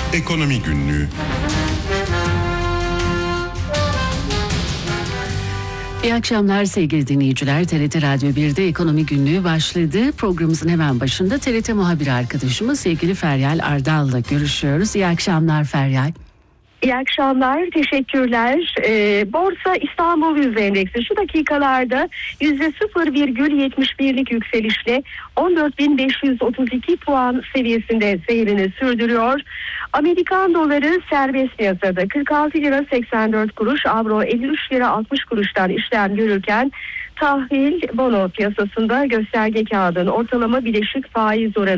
Ekonomi Günlüğü. İyi akşamlar sevgili dinleyiciler. TRT Radyo 1'de Ekonomi Günlüğü başladı. Programımızın hemen başında TRT muhabiri arkadaşımız sevgili Feryal Ardal'la görüşüyoruz. İyi akşamlar Feryal. İyi akşamlar, teşekkürler. Borsa İstanbul Yüzde Endeksi şu dakikalarda %0,71'lik yükselişle 14.532 puan seviyesinde seyrini sürdürüyor. Amerikan doları serbest piyasada 46 lira 84 kuruş, avro 53 lira 60 kuruştan işlem görürken tahvil bono piyasasında gösterge kağıdın ortalama bileşik faiz oranı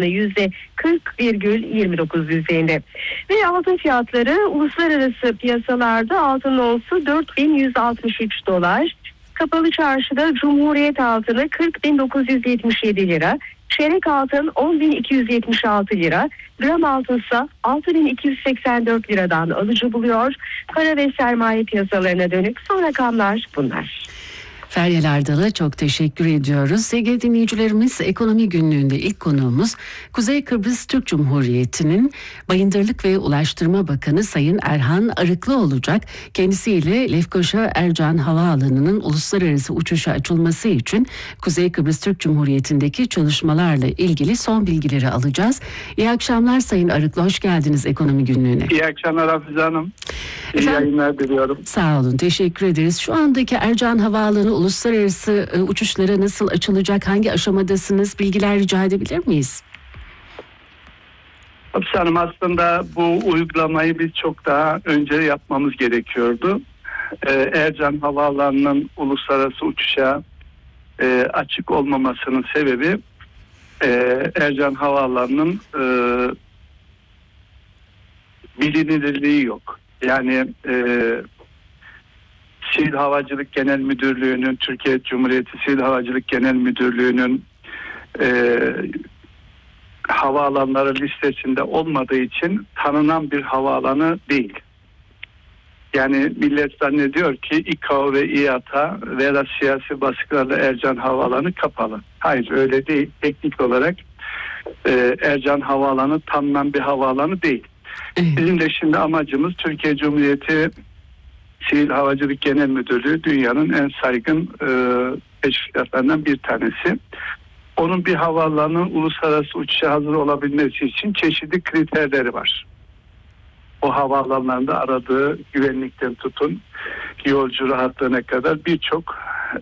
%40,29 düzeyinde. Ve altın fiyatları uluslararası piyasalarda altın onsu 4163 dolar. Kapalı çarşıda Cumhuriyet altını 40.977 lira. Çeyrek altın 10.276 lira. Gram altınsa 6.284 liradan alıcı buluyor. Para ve sermaye piyasalarına dönük son rakamlar bunlar. Feryal Ardal'a çok teşekkür ediyoruz. Sevgili dinleyicilerimiz, Ekonomi Günlüğü'nde ilk konuğumuz Kuzey Kıbrıs Türk Cumhuriyeti'nin Bayındırlık ve Ulaştırma Bakanı Sayın Erhan Arıklı olacak. Kendisiyle Lefkoşa Ercan Havaalanı'nın uluslararası uçuşa açılması için Kuzey Kıbrıs Türk Cumhuriyeti'ndeki çalışmalarla ilgili son bilgileri alacağız. İyi akşamlar Sayın Arıklı, hoş geldiniz Ekonomi Günlüğü'ne. İyi akşamlar Hafize Hanım. İyi yayınlar diliyorum. Sağ olun, teşekkür ederiz. Şu andaki Ercan Havaalanı uluslararası uçuşlara nasıl açılacak? Hangi aşamadasınız? Bilgiler rica edebilir miyiz? Hafize Hanım, aslında bu uygulamayı biz çok daha önce yapmamız gerekiyordu. Ercan Havaalanı'nın uluslararası uçuşa açık olmamasının sebebi Ercan Havaalanı'nın bilinirliği yok. Yani Sivil Havacılık Genel Müdürlüğü'nün, Türkiye Cumhuriyeti Sivil Havacılık Genel Müdürlüğü'nün havaalanları listesinde olmadığı için tanınan bir havaalanı değil. Yani millet zannediyor ki İKAO ve İATA veya siyasi baskılarla Ercan Havaalanı kapalı. Hayır, öyle değil. Teknik olarak Ercan Havaalanı tanınan bir havaalanı değil. Bizim de şimdi amacımız Türkiye Cumhuriyeti Sivil Havacılık Genel Müdürlüğü dünyanın en saygın teşkilatlarından bir tanesi. Onun bir havaalanının uluslararası uçuşa hazır olabilmesi için çeşitli kriterleri var. O havaalanlarında aradığı güvenlikten tutun yolcu rahatlığına kadar birçok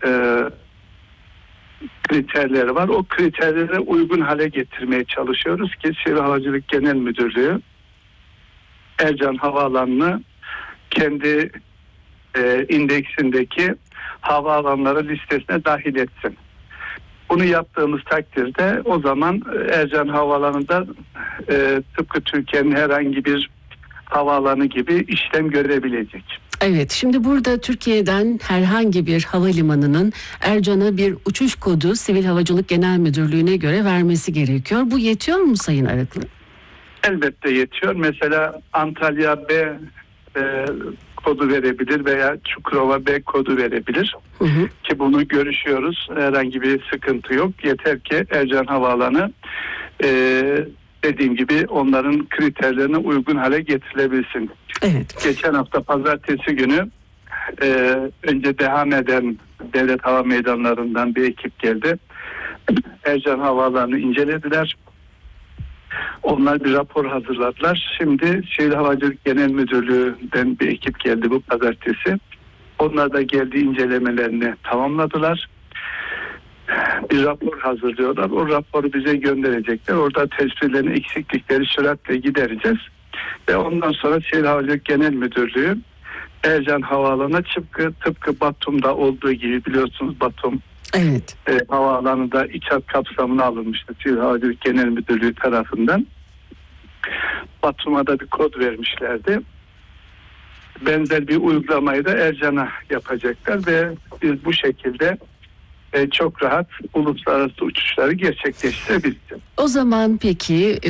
kriterleri var. O kriterlere uygun hale getirmeye çalışıyoruz ki Sivil Havacılık Genel Müdürlüğü Ercan Havaalanı'nı kendi indeksindeki havaalanları listesine dahil etsin. Bunu yaptığımız takdirde o zaman Ercan Havaalanı'nda tıpkı Türkiye'nin herhangi bir havaalanı gibi işlem görebilecek. Evet, şimdi burada Türkiye'den herhangi bir havalimanının Ercan'a bir uçuş kodu Sivil Havacılık Genel Müdürlüğü'ne göre vermesi gerekiyor. Bu yetiyor mu Sayın Arıklı? Elbette yetiyor. Mesela Antalya B kodu verebilir veya Çukurova B kodu verebilir. Ki bunu görüşüyoruz. Herhangi bir sıkıntı yok. Yeter ki Ercan Havaalanı dediğim gibi onların kriterlerine uygun hale getirilebilsin. Evet. Geçen hafta pazartesi günü önce DHM'den, Devlet Hava Meydanları'ndan bir ekip geldi. Ercan Havaalanı'nı incelediler. Onlar bir rapor hazırladılar. Şimdi Sivil Havacılık Genel Müdürlüğü'nden bir ekip geldi bu pazartesi. Onlar da geldi, incelemelerini tamamladılar. Bir rapor hazırlıyorlar. O raporu bize gönderecekler. Orada tespitlerin eksiklikleri süratle gidereceğiz. Ve ondan sonra Sivil Havacılık Genel Müdürlüğü Ercan Havaalanı'na tıpkı Batum'da olduğu gibi, biliyorsunuz Batum evet. Havaalanı'nda iç hat kapsamına alınmıştı Sivil Havacılık Genel Müdürlüğü tarafından. Batum'a da bir kod vermişlerdi. Benzer bir uygulamayı da Ercan'a yapacaklar ve biz bu şekilde çok rahat uluslararası uçuşları gerçekleştirebiliriz. O zaman peki